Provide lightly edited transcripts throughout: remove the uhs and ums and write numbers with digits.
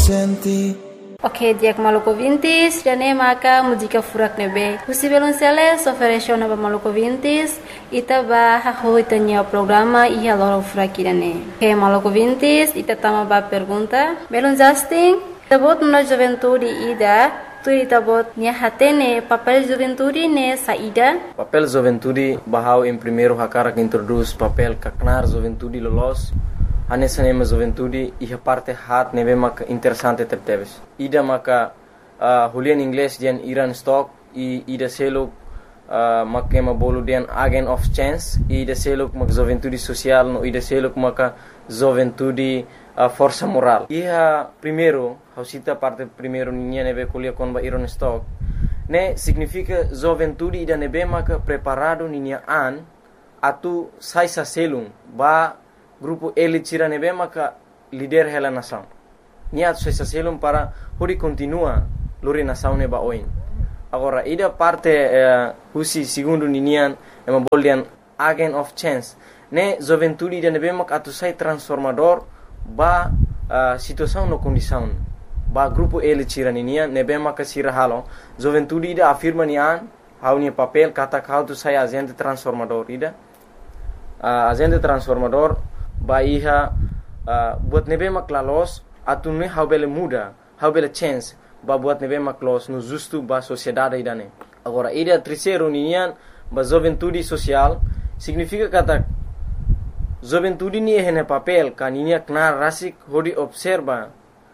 senti. Ok, dia que maluco vintis, já nem maca música furak nebe. Usi belum sele, ofereceu na maluco vintis, ita ba haho itanya programa ia loro furak irane. Ok, maluco vintis, ita tama ba pergunta. Belum Justin, tabot na juventude ida, tu tabot nia hatene papel juventude ne saída. Papel juventude bahau em primeiro hakara que introduz papel kaknar juventude lolos. Anessa nema juventude e a parte hat neve mak interessante tepteves. Ida maka hulian inglês dian Iran stock e ida selo makema bolu dian agent of chance e ida selo mak juventude social no ida selo maka juventude força moral. E a primeiro, hausita parte primeiro ninha neve kulia kon ba Iran stock. Ne significa juventude ida neve maka preparado ninha an atu sai sa selum ba grupo ele tira nebe maka líder hela nação. Nia tu se selum para hori continua lori nação neba oin. Agora ida parte husi segundo ninian ema boldian agent of chance. Ne juventude ida nebe maka atu sai transformador ba situação no condição. Ba grupo ele tira ninian nebe maka sira halo. Juventude ida afirma nian hau nia papel kata kau tu sai agente transformador ida. Agente transformador ba iha buat nebe maklalos atune how bele muda how bele chance ba buat nebe maklos no justo ba sociedade idane. Agora ida terceiro nian ba juventude social significa kata juventude ni hene papel kaninia knar rasik hodi observa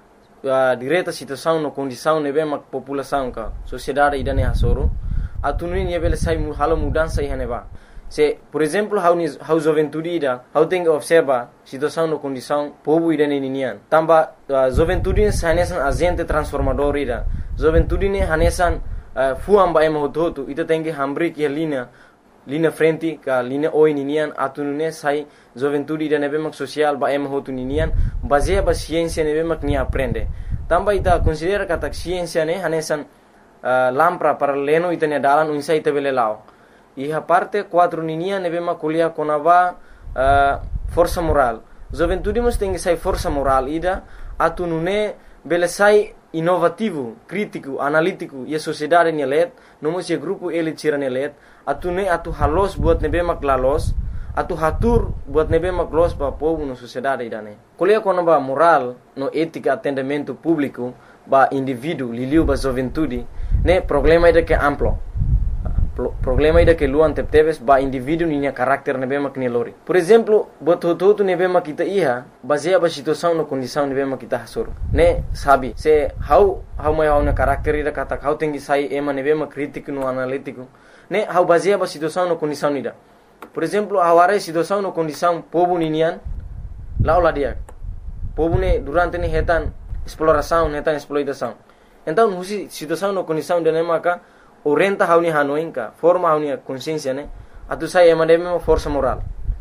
direta situação no condição nebe mak população ka sociedade idane hasoro atune ni bele sai halo mudança ihane ba. Se, por exemplo, how juventude ida, how tem que observa situação no condição povo ida ninian. Tamba juventude hanesan agente transformador ida. Juventude ne hanesan fuam ba ema hoto ida tem que hambri que linha frente ka linha oi ninian atunune sai juventude ida nebe mak social ba ema hoto ninian baseia ba ciência nebe mak ni aprende. Tamba ita considera kata ciência ne hanesan lampra para leno ita ne dalan unsa ita bele lao. E a parte 4 ninia nevema kuliah konava força moral. Juventude mas tem que sai força moral ida atunune bele sai inovativo, crítico, analítico e a sociedade nelet, nomos e grupo ele tira nelet, atune atu halos buat nevema klalos, atu hatur buat nevema klos pa povo no sociedade idane. Kuliah konava moral no ética atendimento público ba indivíduo liliu ba juventude, ne problema ida que amplo. Problema ida que luan tepteves ba indivíduo ninya karakter nebe mak nelori. Por exemplo, buat hoto nebe mak kita iha baseia ba situação no condição nebe mak kita hasor. Ne sabi se how mai how na karakter ida kata how tengi sai ema nebe mak crítico no analítico. Ne how baseia ba situação no condição ida. Por exemplo, aware situação no condição povo ninian laula dia. Povo ne durante ne hetan exploração, hetan exploitação. Então, husi situação no condição de nemaka orienta hauni hanoinka forma hauni consciência ne atu sai emademe força moral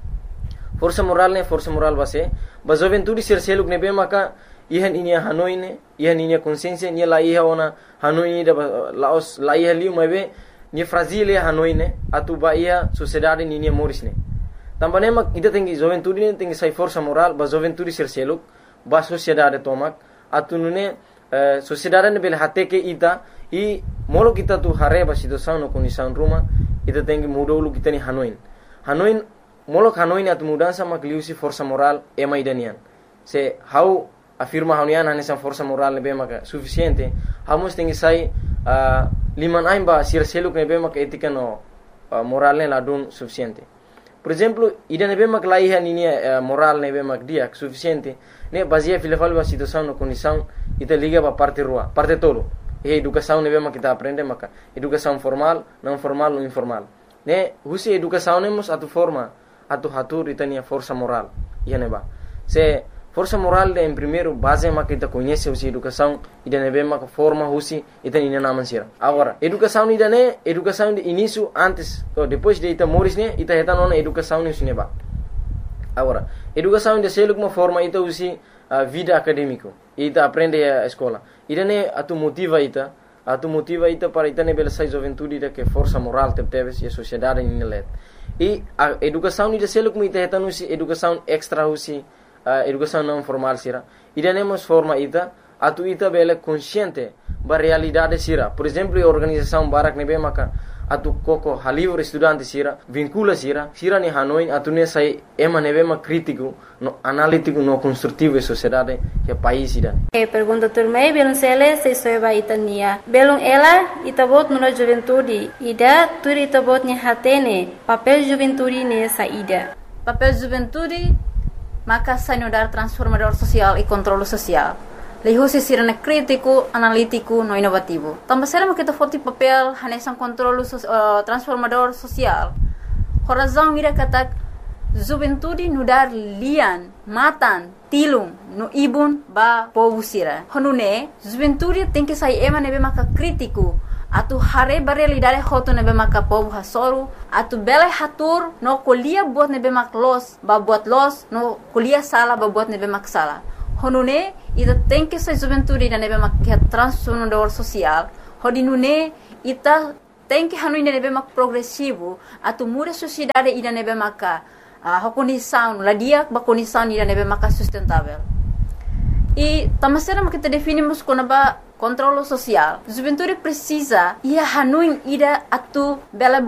ne força moral base ba juventude ser seluk ne be maka ihan inia hanoine ihan inia consciência ni la iha ona hanoine da laos la iha liu mabe ni fragile hanoine atu ba ia sociedade ni morisne tambane mak ida tengi juventude ne tengi sai força moral ba juventude ser seluk ba sociedade tomak atu nune sociedade ne bel hateke ita e molo kita tu hareba situação no condição ruma ita tem que mudar o kita ni Hanoin molo Hanoin atu mudança makliusi força moral ema idanian se how afirma haunian hanesan força moral nebe maka suficiente hamos tem que sai liman aimba sir seluk nebe maka etika no moral ne ladun suficiente. Por exemplo, ida nebe mak laiha ninia moral nebe mak dia suficiente ne baseia filafal ba situação no condição ita liga ba parte rua parte tolo. E educação nebe mak kita aprende maka educação formal, não formal ou informal. Ne husi educação nemos atu forma atu hatur itania força moral. Ia neba. Se força moral de em primeiro base mak kita conhece husi educação ida nebe mak forma husi itania naman sira. Agora, educação ida ne educação de início antes ou depois de ita moris ne ita heta nona educação ne neba. Agora, educação de seluk uma forma ita husi vida acadêmico. Ita aprende a escola. Ida ne atu motiva ita para ita ne belesai juventude ida que força moral teves e a sociedade nilet. E a educação ida seluk ita heta nusi educação extra husi educação não formal sira. Ida nemos forma ita atu ita bele consciente ba realidade sira. Por exemplo, a organização Barak nebe maka atu koko halivre estudante sira vincula sira ni Hanoi atu ne sai ema nebe ma crítico no analítico no construtivo e sociedade que país sira. Pergunta turmei belum sele se soeba itania belum ela itabot no juventude ida turi itabot ni hatene papel juventude ne saída. Papel juventude maka sanudar transformador social e controle social. Lehusi sirene crítico, analítico, no inovativo. Também será que foti papel hanesan controle transformador social. Horazão ira katak juventude nudar lian, matan, tilung, no ibun ba povo sira. Honune juventude tem que sair ema nebe maka crítico. Atu hare realidade hoto nebe maka povo hasoru. Atu bele hatur no kuliah buat nebe mak los, ba buat los no kuliah sala ba buat nebe mak sala. Honune ita tem que ser juventude da nebe mak transformador social. Hodinune ita tem que hanui nebe mak progressivo. Atu muda sociedade ida nebe maka condição ladia ba condição ida nebe maka sustentável. E tamasera mak kita definimos como ba controle social. Juventude precisa ia hanui ida atu bela